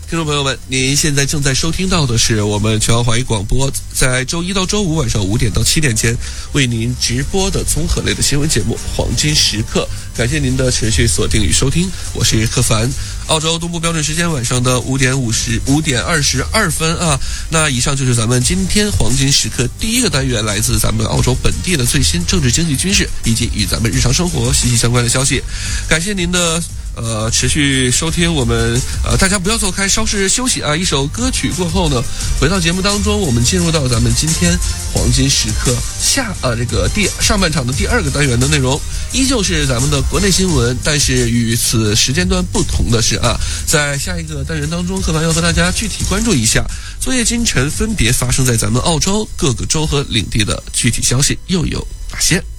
听众朋友们，您现在正在收听到的是我们全华华语广播在周一到周五晚上5点到7点间为您直播的综合类的新闻节目《黄金时刻》。感谢您的持续锁定与收听，我是柯凡。澳洲东部标准时间晚上的5点22分啊。那以上就是咱们今天黄金时刻第一个单元，来自咱们澳洲本地的最新政治、经济、军事以及与咱们日常生活息息相关的消息。感谢您的持续收听我们大家不要走开，稍事休息啊。一首歌曲过后呢，回到节目当中，我们进入到咱们今天黄金时刻上半场的第二个单元的内容，依旧是咱们的国内新闻，但是与此时间段不同的是啊，在下一个单元当中，柯凡要和大家具体关注一下昨夜今晨分别发生在咱们澳洲各个州和领地的具体消息又有哪些。